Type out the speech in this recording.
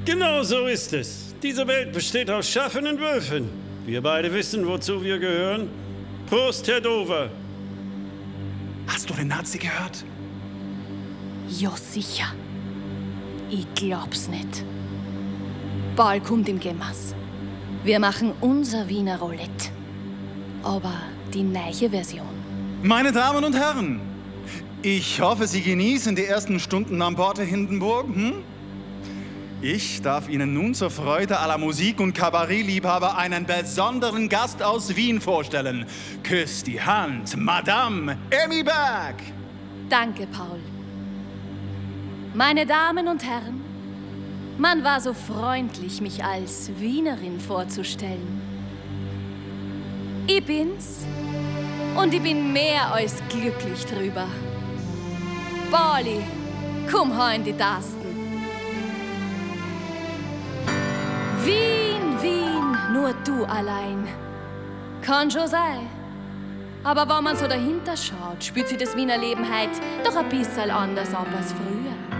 Genau so ist es. Diese Welt besteht aus Schafen und Wölfen. Wir beide wissen, wozu wir gehören. Prost, Herr Dover. Hast du den Nazi gehört? Ja, sicher. Ich glaub's nicht. Bald kommt im Gemmas. Wir machen unser Wiener Roulette. Aber die neue Version. Meine Damen und Herren, ich hoffe, Sie genießen die ersten Stunden an Bord der Hindenburg. Ich darf Ihnen nun zur Freude aller Musik- und Kabarettliebhaber einen besonderen Gast aus Wien vorstellen. Küsst die Hand, Madame Emmy Berg. Danke, Paul. Meine Damen und Herren, man war so freundlich, mich als Wienerin vorzustellen. Ich bin's und ich bin mehr als glücklich drüber. Pauli, komm hau in die Tasten. Wien, Wien, nur du allein. Kann schon sein. Aber wenn man so dahinter schaut, spürt sich das Wiener Leben heut doch ein bisschen anders ab als früher.